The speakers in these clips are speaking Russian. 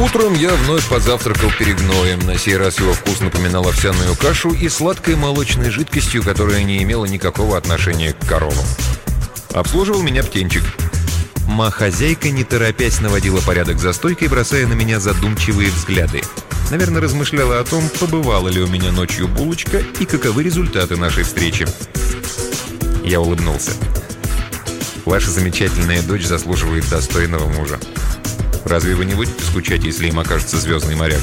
Утром я вновь позавтракал перегноем. На сей раз его вкус напоминал овсяную кашу и сладкой молочной жидкостью, которая не имела никакого отношения к коровам. Обслуживал меня птенчик. Хозяйка, не торопясь, наводила порядок за стойкой, бросая на меня задумчивые взгляды. Наверное, размышляла о том, побывала ли у меня ночью булочка и каковы результаты нашей встречи. Я улыбнулся. Ваша замечательная дочь заслуживает достойного мужа. Разве вы не будете скучать, если им окажется звездный моряк?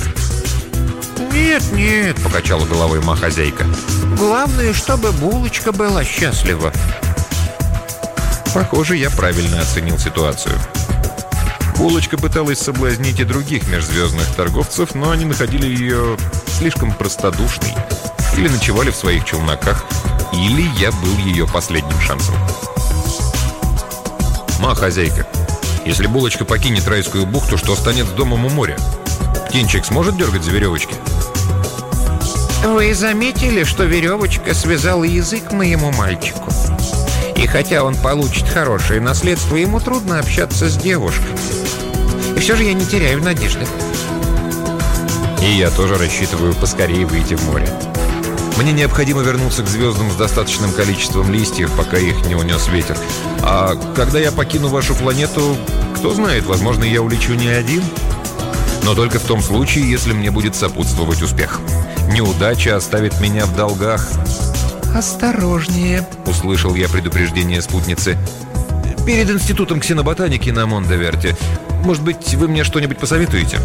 Нет, — покачала головой хозяйка. Главное, чтобы булочка была счастлива. Похоже, я правильно оценил ситуацию. Булочка пыталась соблазнить и других межзвездных торговцев, но они находили ее слишком простодушной. Или ночевали в своих челноках, или я был ее последним шансом. Хозяйка, если булочка покинет райскую бухту, что станет с домом у моря? Птенчик сможет дергать за веревочки? Вы заметили, что веревочка связала язык моему мальчику? И хотя он получит хорошее наследство, ему трудно общаться с девушкой. И все же я не теряю надежды. И я тоже рассчитываю поскорее выйти в море. Мне необходимо вернуться к звездам с достаточным количеством листьев, пока их не унес ветер. А когда я покину вашу планету, кто знает, возможно, я улечу не один. Но только в том случае, если мне будет сопутствовать успех. Неудача оставит меня в долгах. «Осторожнее», — услышал я предупреждение спутницы. «Перед институтом ксеноботаники на Монде-Верте. Может быть, вы мне что-нибудь посоветуете?»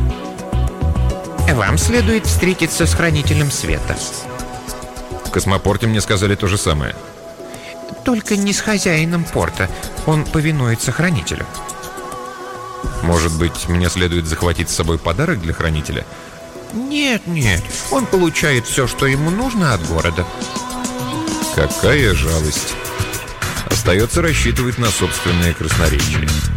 «Вам следует встретиться с хранителем света». В космопорте мне сказали то же самое. «Только не с хозяином порта. Он повинуется хранителю». «Может быть, мне следует захватить с собой подарок для хранителя?» Нет, он получает все, что ему нужно от города». Какая жалость. Остается рассчитывать на собственное красноречие.